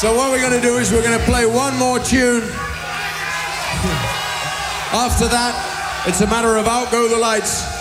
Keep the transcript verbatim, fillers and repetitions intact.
So what we're going to do is we're going to play one more tune. After that, it's a matter of out go the lights.